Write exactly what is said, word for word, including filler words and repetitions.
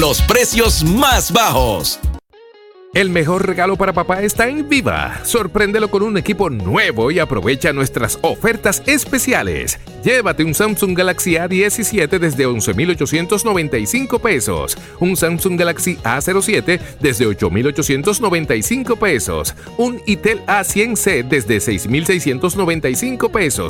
Los precios más bajos. El mejor regalo para papá está en Viva. Sorpréndelo con un equipo nuevo y aprovecha nuestras ofertas especiales. Llévate un Samsung Galaxy A diecisiete desde once mil ochocientos noventa y cinco pesos. Un Samsung Galaxy A cero siete desde ocho mil ochocientos noventa y cinco pesos. Un Itel A cien C desde seis mil seiscientos noventa y cinco pesos.